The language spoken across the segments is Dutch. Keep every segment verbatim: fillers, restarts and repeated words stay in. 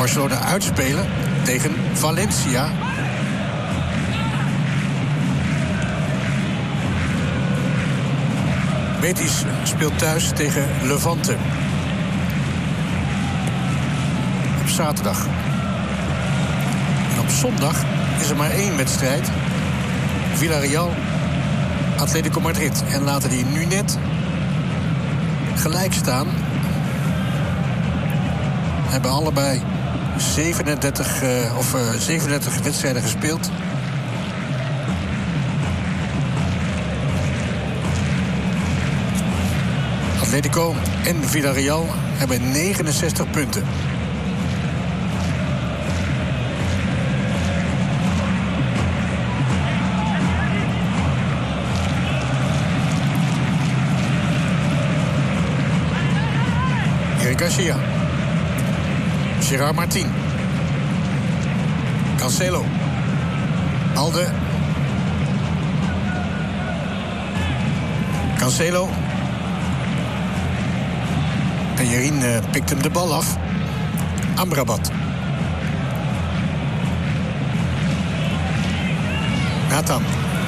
Barcelona uitspelen tegen Valencia. Betis speelt thuis tegen Levante. Op zaterdag. En op zondag is er maar één wedstrijd. Villarreal, Atletico Madrid. En laten die nu net gelijk staan. Hebben allebei zevenendertig, uh, of, uh, zevenendertig wedstrijden gespeeld. Atletico en Villarreal hebben negenenzestig punten. Eric Garcia. Gerard Martín. Cancelo. Alde. Cancelo. En Jerin uh, pikt hem de bal af. Amrabat. Nathan.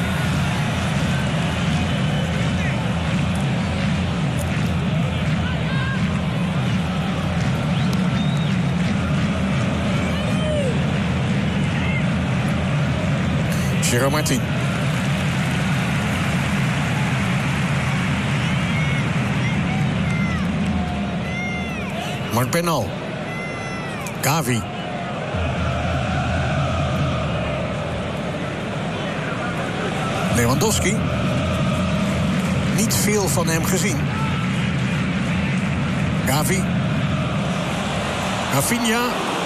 Gerard Martín. Marc Bernal. Gavi. Lewandowski. Niet veel van hem gezien. Gavi. Rafinha.